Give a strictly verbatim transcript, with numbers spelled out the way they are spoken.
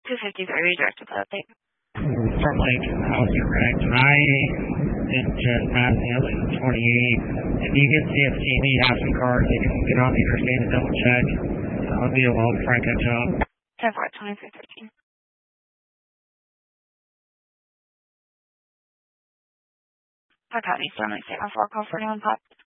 two fifty-three, redirected to update. From Lincoln, I was correct. And I didn't just pass the other twenty-eight. If you get C F T and you have some cards, you can get on the interstate and double check. I'll be able to Frank that job. ten four, twenty-three thirteen. I got you, seven six four, call for anyone pop.